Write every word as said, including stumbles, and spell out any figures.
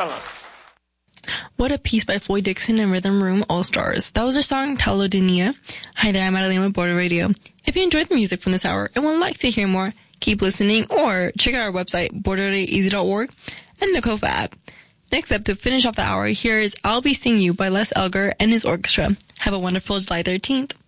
Inshallah. What a piece by Floyd Dixon and Rhythm Room All-Stars. That was their song, Talo Dinia. Hi there, I'm Adeline with Border Radio. If you enjoyed the music from this hour and would like to hear more, keep listening or check out our website, border radio easy dot org, and the Kofa app. Next up, to finish off the hour, here is I'll Be Seeing You by Les Elgar and his orchestra. Have a wonderful July thirteenth.